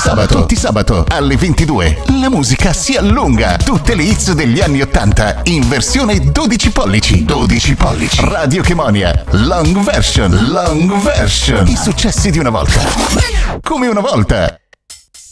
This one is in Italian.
Tutti sabato alle 22 la musica si allunga. Tutte le hits degli anni 80 in versione 12 pollici. 12 pollici. Radio Chemonia. Long version. I successi di una volta. Come una volta.